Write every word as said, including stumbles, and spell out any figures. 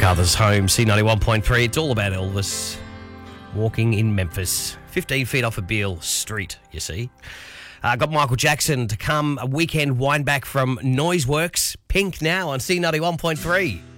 MacArthur's home, C ninety-one point three. It's all about Elvis walking in Memphis. fifteen feet off of Beale Street, you see. Uh, got Michael Jackson to come. A weekend wind back from Noiseworks. Pink now on C ninety-one point three.